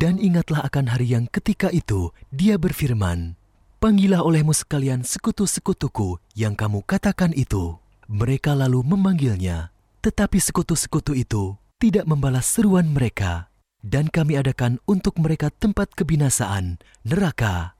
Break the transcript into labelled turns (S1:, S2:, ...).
S1: Dan ingatlah akan hari yang ketika itu Dia berfirman, "Panggillah olehmu sekalian sekutu-sekutuku yang kamu katakan itu." Mereka lalu memanggilnya, tetapi sekutu-sekutu itu tidak membalas seruan mereka. Dan kami adakan untuk mereka tempat kebinasaan, neraka.